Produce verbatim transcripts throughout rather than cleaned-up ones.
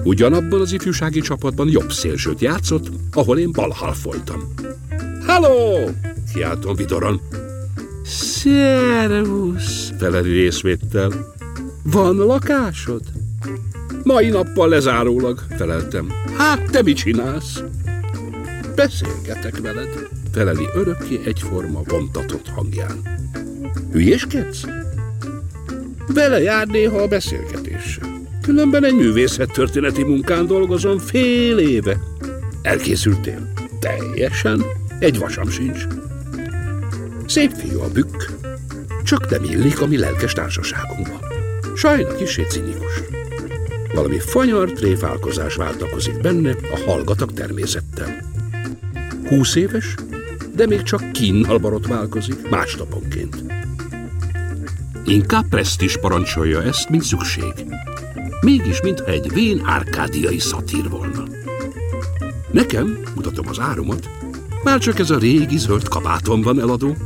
Ugyanabban az ifjúsági csapatban jobb szélsőt játszott, ahol én balhal voltam. Halló! Kiáltom vidoran. Szervusz! Feleli részvéttel. Van lakásod? Mai nappal lezárólag, feleltem. Hát, te mit csinálsz? Beszélgetek veled, feleli örökké egyforma vontatott hangján. Hülyéskedsz? Vele jár néha a beszélgetésre. Különben egy művészettörténeti munkán dolgozom fél éve. Elkészültél? Teljesen. Egy vasam sincs. Szép fiú a bükk, csak nem illik a mi lelkes társaságunkba. Sajna kissé cinikus. Valami fanyar tréfálkozás váltakozik benne a hallgatag természettel. Húsz éves, de még csak kínnal borotválkozik másnaponként. Inkább presztízs parancsolja ezt, mint szükség. Mégis, mintha egy vén árkádiai szatír volna. Nekem, mutatom az áromat, már csak ez a régi zöld kabátom van eladó.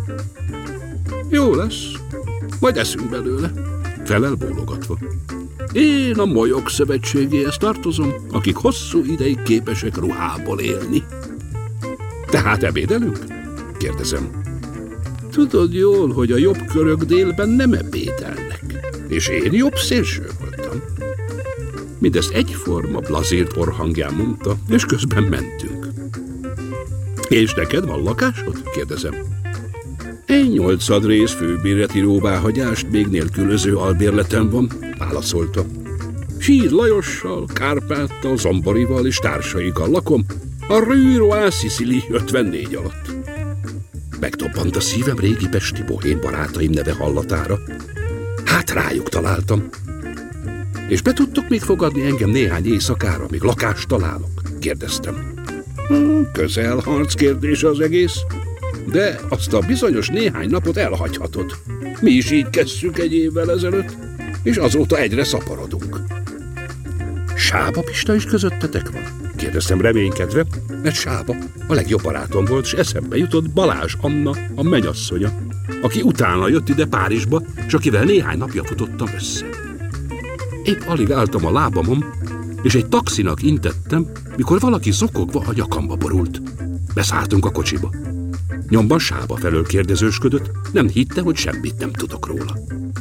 Jó lesz, majd eszünk belőle, felel bólogatva. Én a molyok szövetségéhez tartozom, akik hosszú ideig képesek ruhából élni. Tehát ebédelünk? Kérdezem. Tudod jól, hogy a jobb körök délben nem ebédelnek, és én jobb szélső voltam. Mindezt egyforma blazírt orrhangján mondta, és közben mentünk. És neked van lakásod? Kérdezem. Egy nyolcadrész főbérleti jóváhagyást még nélkülöző albérletem van, válaszolta. Sír Lajossal, Kárpáttal, Zomborival és társaikkal lakom a Rue Roy Sicily ötvennégy alatt. Megtobbant a szívem régi pesti bohém barátaim neve hallatára. Hát rájuk találtam. És be tudtok még fogadni engem néhány éjszakára, még lakást találok? Kérdeztem. Hmm, közelharc kérdése az egész, de azt a bizonyos néhány napot elhagyhatod. Mi is így kezdtük egy évvel ezelőtt, és azóta egyre szaporodunk. Sába Pista is közöttetek van? Kérdeztem reménykedve, mert Sába a legjobb barátom volt, és eszembe jutott Balázs Anna, a mennyasszonya, aki utána jött ide Párizsba, és akivel néhány napja futottam össze. Épp alig álltam a lábamon, és egy taxinak intettem, mikor valaki zokogva a nyakamba borult. Beszálltunk a kocsiba. Nyomban Sába felől kérdezősködött, nem hitte, hogy semmit nem tudok róla.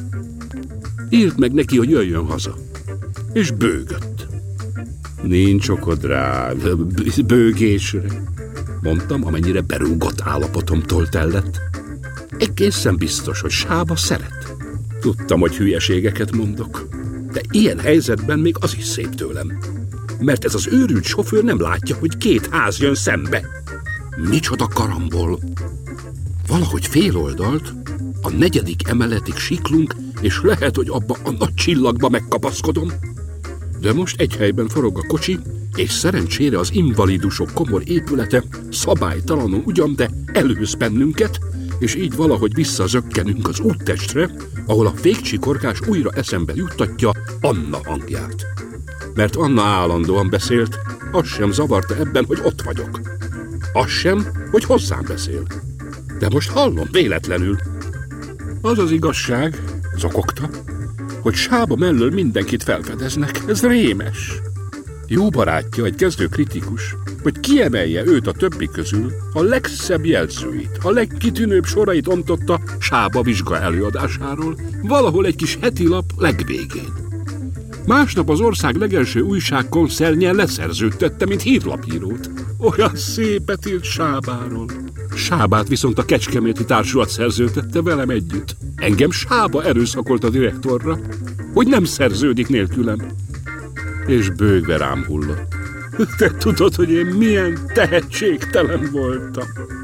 Írt meg neki, hogy jöjjön haza, és bőgött. Nincs okod rá, bőgésre, mondtam, amennyire berúgott állapotomtól tellett. Egészen biztos, hogy Sába szeret. Tudtam, hogy hülyeségeket mondok, de ilyen helyzetben még az is szép tőlem, mert ez az őrült sofőr nem látja, hogy két ház jön szembe. Micsoda karambol! Valahogy féloldalt, a negyedik emeletig siklunk, és lehet, hogy abba a nagy csillagba megkapaszkodom. De most egy helyben forog a kocsi, és szerencsére az invalidusok komor épülete szabálytalanul ugyan, de előz bennünket, és így valahogy visszazökkenünk az úttestre, ahol a fékcsikorgás újra eszembe juttatja Anna hangját. Mert Anna állandóan beszélt, az sem zavarta ebben, hogy ott vagyok. Az sem, hogy hozzám beszél. De most hallom véletlenül. Az az igazság, zokogta, hogy Sába mellől mindenkit felfedeznek. Ez rémes. Jó barátja, egy kezdő kritikus, hogy kiemelje őt a többi közül, a legszebb jelzőit, a legkitűnőbb sorait ontotta Sába vizsga előadásáról, valahol egy kis heti lap legvégén. Másnap az ország legelső újságkoncernje leszerződtette, mint hírlapírót. Olyan szépet írt Sábáról. Sábát viszont a Kecskeméti Társulat szerződtette velem együtt. Engem Sába erőszakolt a direktorra, hogy nem szerződik nélkülem. És bőgve rám hullott. Te tudod, hogy én milyen tehetségtelen voltam.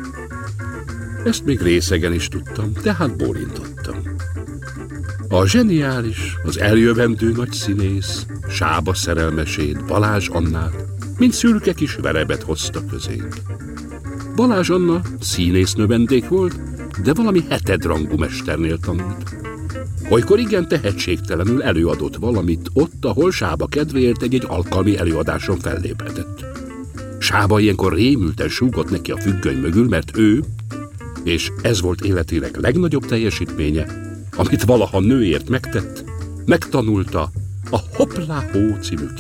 Ezt még részegen is tudtam, tehát bólintottam. A zseniális, az eljövendő nagy színész, Sába szerelmesét, Balázs Annát, mint szürke kis verebet hozta közénk. Balázs Anna színésznő vendég volt, de valami hetedrangú mesternél tanult. Olykor igen tehetségtelenül előadott valamit ott, ahol Sába kedvéért egy-egy alkalmi előadáson felléphetett. Sába ilyenkor rémülten súgott neki a függöny mögül, mert ő, és ez volt életének legnagyobb teljesítménye, amit valaha nőért megtett, megtanulta a Hoplá Hó című kisláger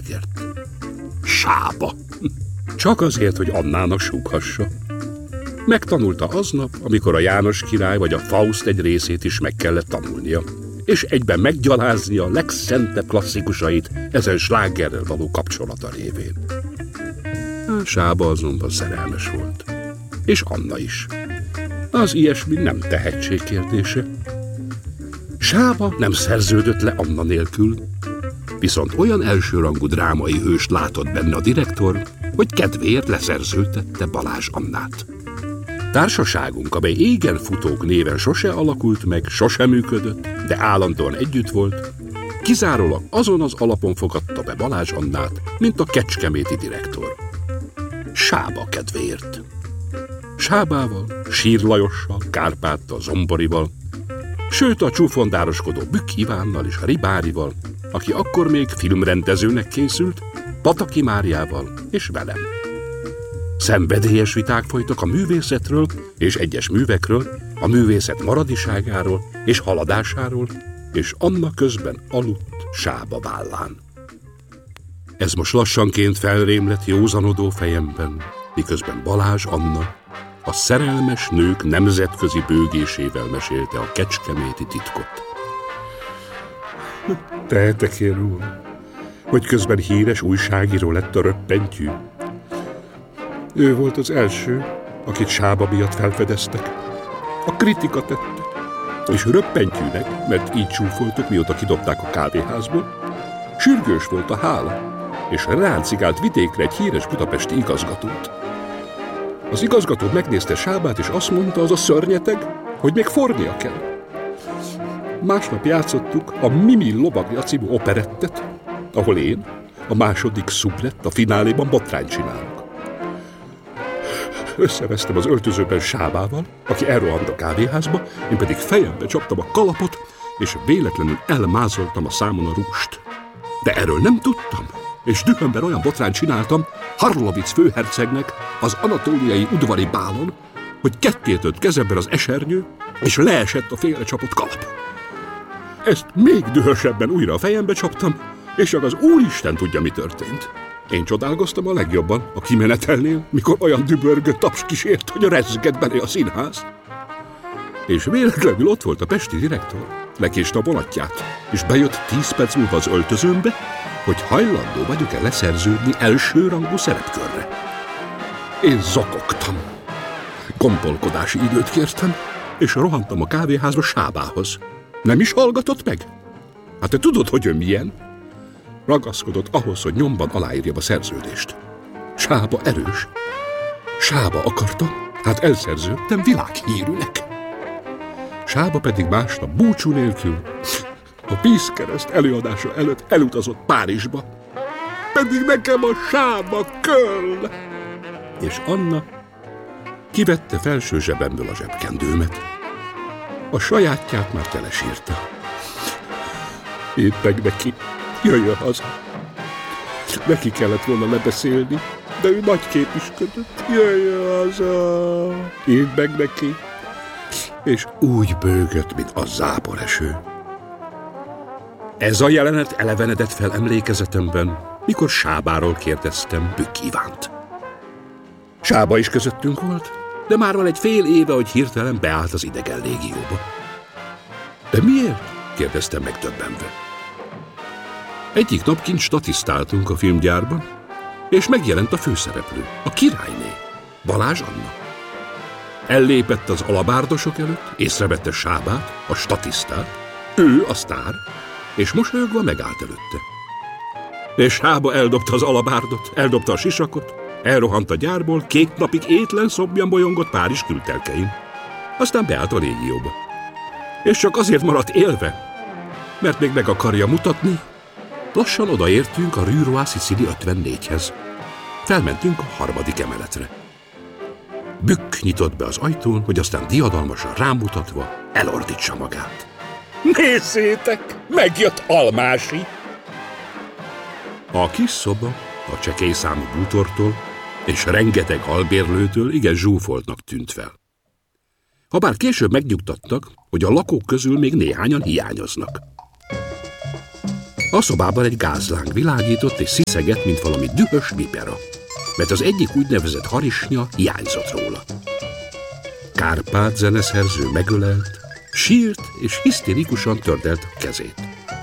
slágert. Sába. Csak azért, hogy Annának súghassa. Megtanulta aznap, amikor a János király vagy a Faust egy részét is meg kellett tanulnia, és egyben meggyaláznia a legszentebb klasszikusait ezen slágerrel való kapcsolata révén. Sába azonban szerelmes volt. És Anna is. Az ilyesmi nem tehetség kérdése. Sába nem szerződött le Anna nélkül, viszont olyan elsőrangú drámai hőst látott benne a direktor, hogy kedvéért leszerződtette Balázs Annát. Társaságunk, amely Égen Futók néven sose alakult meg, sose működött, de állandóan együtt volt, kizárólag azon az alapon fogadta be Balázs Annát, mint a kecskeméti direktor. Sába kedvéért. Sábával, Sír Lajossal, Kárpáttal, Zomborival, sőt a csúfondároskodó Bükk Ivánnal és a Ribárival, aki akkor még filmrendezőnek készült, Pataki Máriával és velem. Szenvedélyes viták folytak a művészetről és egyes művekről, a művészet maradiságáról és haladásáról, és Anna közben aludt Sába vállán. Ez most lassanként felrémlett józanodó fejemben, miközben Balázs Anna a szerelmes nők nemzetközi bőgésével mesélte a kecskeméti titkot. Tehetek én róla, hogy közben híres újságíró lett a röppentyű. Ő volt az első, akit Sába miatt felfedeztek. A kritika tette, és röppentyűnek, mert így csúfoltuk, mióta kidobták a kávéházból, sürgős volt a hála, és ráncigált vidékre egy híres budapesti igazgatót. Az igazgató megnézte Sábát, és azt mondta, az a szörnyeteg, hogy még fornia kell. Másnap játszottuk a Mimi lovagja című operettet, ahol én, a második szublett, a fináléban botrányt csinálok. Összevesztem az öltözőben Sábával, aki elrohant a kávéházba, én pedig fejembe csaptam a kalapot, és véletlenül elmázoltam a számon a rúst. De erről nem tudtam, és dühömben olyan botrányt csináltam Harlovic főhercegnek az anatóliai udvari bálon, hogy kettétört kezemben az esernyő, és leesett a félrecsapott kalap. Ezt még dühösebben újra a fejembe csaptam, és csak az Úristen tudja, mi történt. Én csodálkoztam a legjobban a kimenetelnél, mikor olyan dübörgő taps kísért, hogy rezgett belé a színház. És véletlenül ott volt a pesti direktor, lekéste a vonatját, és bejött tíz perc múlva az öltözőmbe, hogy hajlandó vagyok-e leszerződni elsőrangú szerepkörre. Én zokogtam. Gompolkodási időt kértem, és rohantam a kávéházba Sábához. Nem is hallgatott meg? Hát te tudod, hogy ő milyen? Ragaszkodott ahhoz, hogy nyomban aláírjam a szerződést. Sába erős. Sába akarta, hát elszerződtem világhírűnek. Sába pedig másnap búcsú nélkül a Vízkereszt előadása előtt elutazott Párizsba. Pedig nekem a Sába köll! És Anna kivette felső zsebemből a zsebkendőmet. A sajátját már telesírta. Én meg neki, jöjjön haza. Neki kellett volna lebeszélni, de ő nagy képüsködött. Jöjjön haza. Én meg neki. És úgy bőgött, mint a záporeső. Ez a jelenet elevenedett fel emlékezetemben, mikor Sábáról kérdeztem Bükk Ivánt. Sába is közöttünk volt, de már van egy fél éve, hogy hirtelen beállt az idegen légióba. De miért? Kérdeztem megdöbbenve. Egyik nap kint statisztáltunk a filmgyárban, és megjelent a főszereplő, a királyné, Balázs Anna. Ellépett az alabárdosok előtt, észrevette Sábát, a statisztát, ő a sztár, és mosolyogva megállt előtte. És Sába eldobta az alabárdot, eldobta a sisakot, elrohant a gyárból, két napig étlen szobjan bolyongott Párizs kültelkein. Aztán beállt a légióba. És csak azért maradt élve, mert még meg akarja mutatni. Lassan odaértünk a Rue Roi Sicily ötvennégyhez. Felmentünk a harmadik emeletre. Bükk nyitott be az ajtón, hogy aztán diadalmasan rámutatva elordítsa magát. Nézzétek, megjött Almási! A kis szoba a csekély számú bútortól és rengeteg albérlőtől igen zsúfoltnak tűnt fel. Habár később megnyugtattak, hogy a lakók közül még néhányan hiányoznak. A szobában egy gázláng világított és sziszegett, mint valami dühös vipera, mert az egyik úgynevezett harisnya hiányzott róla. Kárpát zeneszerző megölelt, sírt és hisztérikusan tördelte a kezét.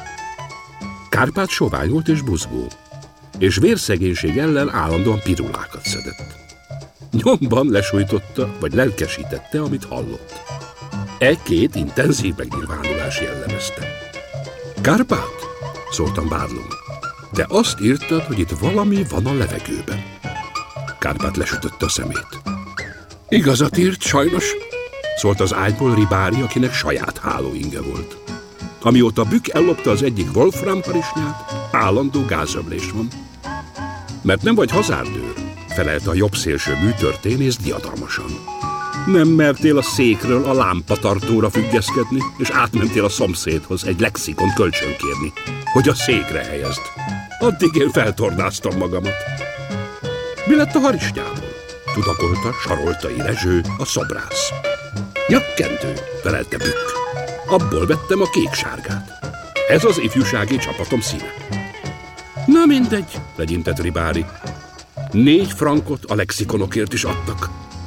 Kárpát sovány volt és buzgó, és vérszegénység ellen állandóan pirulákat szedett. Nyomban lesújtotta, vagy lelkesítette, amit hallott. E két intenzív megnyilvánulás jellemezte. Kárpát, szóltam bádlom, te azt írtad, hogy itt valami van a levegőben. Kárpát lesütötte a szemét. Igazat írt, sajnos, szólt az ágyból Ribári, akinek saját hálóinge volt. Amióta Bükk ellopta az egyik Wolfram harisnyát, állandó gázömlés van. Mert nem vagy hazárdőr, felelte a jobb szélső műtörténész diadalmasan. Nem mertél a székről a lámpatartóra függeszkedni, és átmentél a szomszédhoz egy lexikon kölcsönkérni, hogy a székre helyezd. Addig én feltornáztam magamat. Mi lett a harisnyából? Tudakolta Saroltai Rezső, a szobrász. Nyakkendő, felelte Bükk. Abból vettem a kék-sárgát. Ez az ifjúsági csapatom színe. Na mindegy, legyintett Ribári. Négy frankot a lexikonokért is adtak.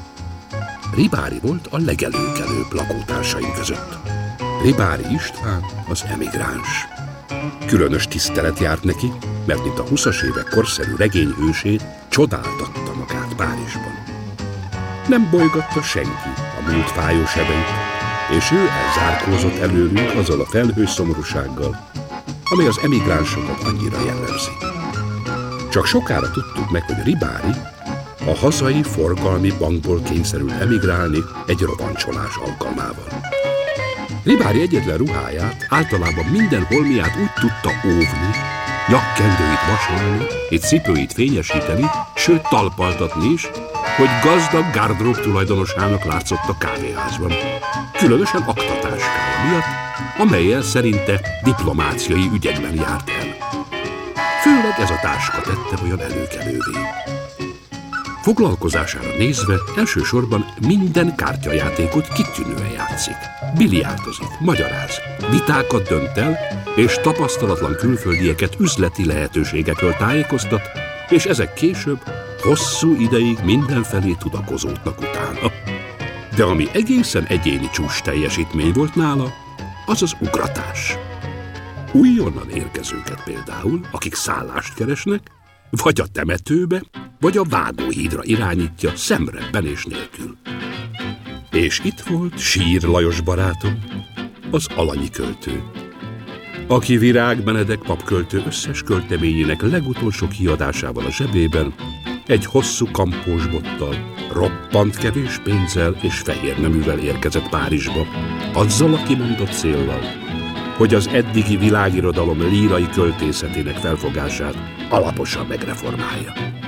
Ribári volt a legelőkelőbb lakótársaim között. Ribári István az emigráns. Különös tisztelet járt neki, mert mint a huszas évek korszerű regényhősét csodáltatta magát Párizsban. Nem bolygatta senki a múlt fájó sebeit, és ő elzárkózott előlünk azzal a felhős szomorúsággal, amely az emigránsokat annyira jellemzi. Csak sokára tudtuk meg, hogy Ribári a hazai forgalmi bankból kényszerült emigrálni egy rovancsolás alkalmával. Ribári egyetlen ruháját, általában minden holmiát úgy tudta óvni, nyakkendőit vasolni, és cipőit fényesíteni, sőt talpaltatni is, hogy gazdag gardrób tulajdonosának látszott a kávéházban. Különösen aktatáskája miatt, amellyel szerinte diplomáciai ügyekben járt el. Főleg ez a táska tette olyan előkelővé. Foglalkozására nézve elsősorban minden kártyajátékot kitűnően játszik. Biliárdozik, magyaráz, vitákat dönt el, és tapasztalatlan külföldieket üzleti lehetőségekről tájékoztat, és ezek később hosszú ideig mindenfelé tudakozódnak utána. De ami egészen egyéni csúcs teljesítmény volt nála, az az ugratás. Újonnan érkezőket például, akik szállást keresnek, vagy a temetőbe, vagy a vágóhídra irányítja szemrebbenés nélkül. És itt volt Sír Lajos barátom, az alanyi költő, aki Virág Benedek papköltő összes költeményének legutolsó kiadásával a zsebében, egy hosszú kampós bottal, roppant kevés pénzzel és fehér neművel érkezett Párizsba, azzal a kimondott céllal, hogy az eddigi világirodalom lírai költészetének felfogását alaposan megreformálja.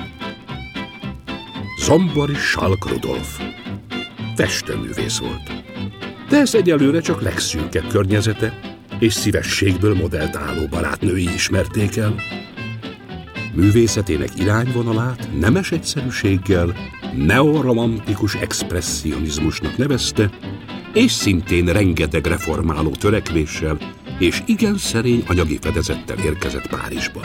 Zombori Salk Rudolf festőművész volt, de ez egyelőre csak legszűkebb környezete és szívességből modellt álló barátnői ismerték el. Művészetének irányvonalát nemes egyszerűséggel neoromantikus expresszionizmusnak nevezte, és szintén rengeteg reformáló törekvéssel és igen szerény anyagi fedezettel érkezett Párizsba.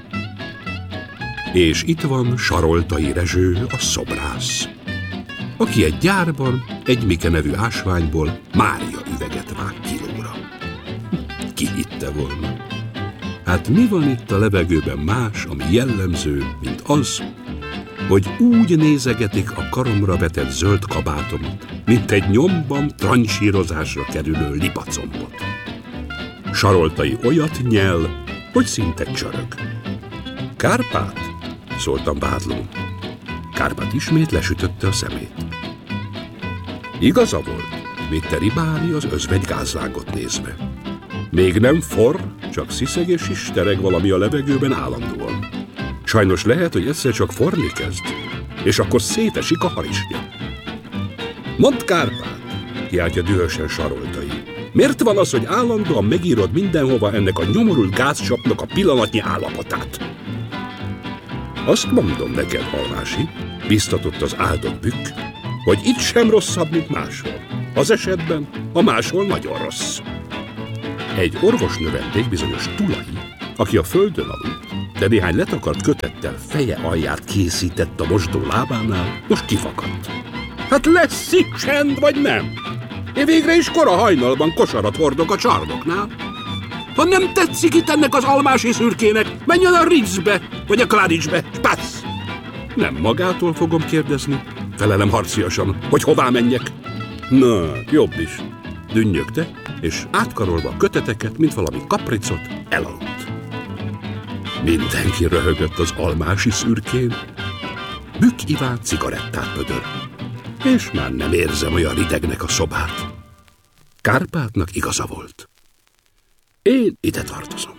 És itt van Saroltai Rezső, a szobrász, aki egy gyárban egy Mike nevű ásványból Mária üveget vág kilóra. Ki hitte volna? Hát mi van itt a levegőben más, ami jellemző, mint az, hogy úgy nézegetik a karomra vetett zöld kabátomat, mint egy nyomban transzsírozásra kerülő lipacombot. Saroltai olyat nyel, hogy szinte csörög. Kárpát? Szóltam bádlón. Kárpát ismét lesütötte a szemét. Igaza volt, védte Ribári az özvegy gázlágot nézve. Még nem forr, csak sziszeg és istereg valami a levegőben állandóan. Sajnos lehet, hogy egyszer csak forni kezd, és akkor szétesik a harisnya. Mondd, Kárpát, kiáltja dühösen Saroltai. Miért van az, hogy állandóan megírod mindenhova ennek a nyomorult gázcsapnak a pillanatnyi állapotát? Azt mondom neked, Almási, biztatott az áldott Bükk, hogy itt sem rosszabb, mint máshol. Az esetben, a máshol nagyon rossz. Egy orvosnövendék bizonyos Tulai aki a földön aludt, de néhány letakart kötettel feje alját készített a mosdó lábánál, most kifakadt. Hát lesz itt csend, vagy nem? Én végre is kora hajnalban kosarat hordok a csarnoknál. Ha nem tetszik itt ennek az almási szürkének, menjen a Ritzbe, vagy a Klaricsbe, spász! Nem magától fogom kérdezni, felelem harciasan, hogy hová menjek. Na, jobb is. Dünnyögte, és átkarolva a köteteket, mint valami kapricot, elaludt. Mindenki röhögött az almási szürkén. Bükk Iván cigarettát pödör, és már nem érzem olyan ridegnek a szobát. Kárpátnak igaza volt. Én ide tartozom.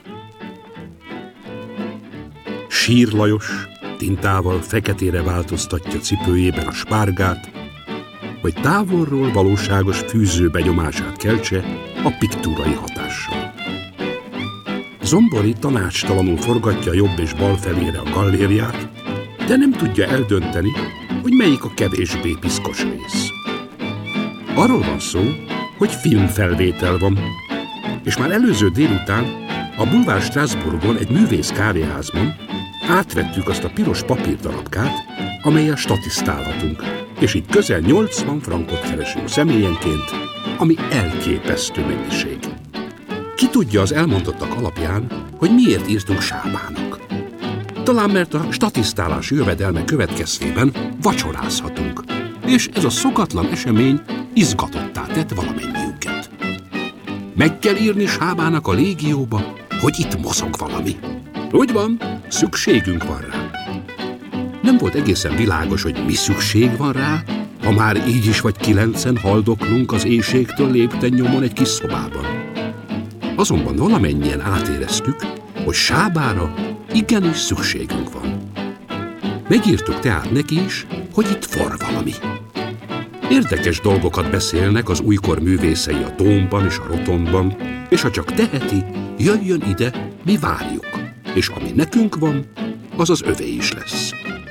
Sír Lajos tintával feketére változtatja cipőjében a spárgát, hogy távolról valóságos fűző benyomását keltse a piktúrai hatással. Zombori tanácstalanul forgatja jobb és bal felére a gallériát, de nem tudja eldönteni, hogy melyik a kevésbé piszkos rész. Arról van szó, hogy filmfelvétel van, és már előző délután a Boulevard Strasbourgon egy művész kávéházban átvettük azt a piros papírdarabkát, amellyel statisztálhatunk, és így közel nyolcvan frankot keresünk személyenként, ami elképesztő mennyiség. Ki tudja az elmondottak alapján, hogy miért írtunk Sábának. Talán mert a statisztálás jövedelme következtében vacsorázhatunk, és ez a szokatlan esemény izgatottá tett valamennyiünket. Meg kell írni Sábának a légióba, hogy itt mozog valami. Úgy van, szükségünk van rá. Nem volt egészen világos, hogy mi szükség van rá, ha már így is vagy kilencen haldoklunk az éjségtől lépten nyomon egy kis szobában. Azonban valamennyien átéreztük, hogy Sábára igenis szükségünk van. Megírtuk tehát neki is, hogy itt for valami. Érdekes dolgokat beszélnek az újkor művészei a Dómban és a Rotondban, és ha csak teheti, jöjjön ide, mi várjuk, és ami nekünk van, az az övé is lesz.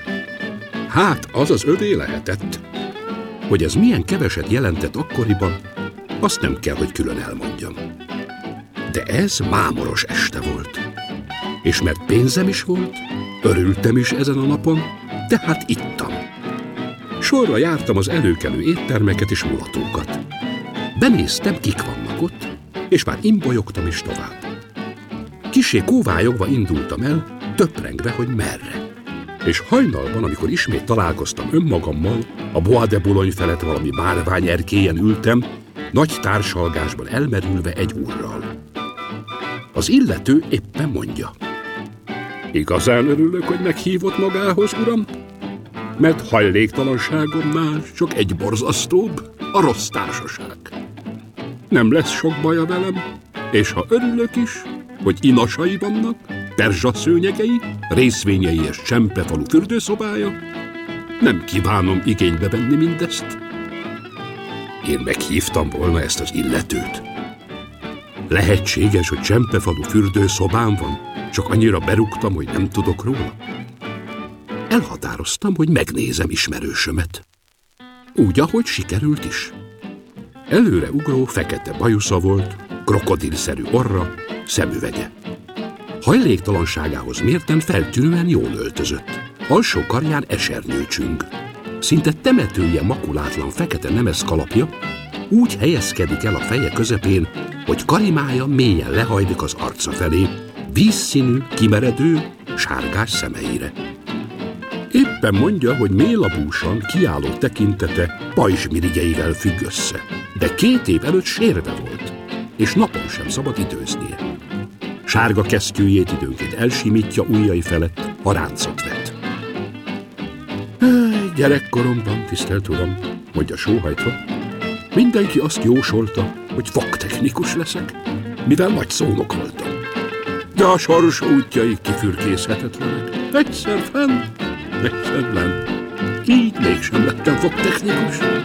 Hát, az az övé lehetett. Hogy ez milyen keveset jelentett akkoriban, azt nem kell, hogy külön elmondjam. De ez mámoros este volt. És mert pénzem is volt, örültem is ezen a napon, tehát ittam. Sorra jártam az előkelő éttermeket és mulatókat. Benéztem, kik vannak ott, és már imbolyogtam is tovább. Kissé kóvályogva indultam el, töprengve, hogy merre. És hajnalban, amikor ismét találkoztam önmagammal, a Bois de Boulogne felett valami márvány erkélyen ültem, nagy társalgásban elmerülve egy úrral. Az illető éppen mondja: igazán örülök, hogy meghívott magához, uram, mert hajléktalanságomnál csak egy borzasztóbb, a rossz társaság. Nem lesz sok baja velem, és ha örülök is, hogy inasai vannak, perzsa szőnyegei, részvényei és Csempefalu fürdőszobája, nem kívánom igénybe venni mindezt. Én meghívtam volna ezt az illetőt. Lehetséges, hogy Csempefalu fürdőszobám van, csak annyira berúgtam, hogy nem tudok róla. Elhatároztam, hogy megnézem ismerősömet. Úgy, ahogy sikerült is. Előre ugró fekete bajusza volt, krokodilszerű orra, szemüvege. Hajléktalanságához mérten feltűnően jól öltözött. Alsó karján esernyő csüng. Szinte temetője makulátlan fekete nemes kalapja úgy helyezkedik el a feje közepén, hogy karimája mélyen lehajlik az arca felé, vízszínű, kimeredő, sárgás szemeire. Éppen mondja, hogy mélabúsan kiálló tekintete pajzsmirigyeivel függ össze, de két év előtt sérve volt, és napon sem szabad időznie. Sárga kesztyűjét időnként elsimítja ujjai felett, ha ráncot vet. Gyerekkoromban, tisztelt uram, mondja sóhajtva, mindenki azt jósolta, hogy fogtechnikus leszek, mivel nagy szónok voltam. De a sors útjai kifürkészhetetlenek. Egyszer fenn, egyszer lenn. Így mégsem lettem fogtechnikus.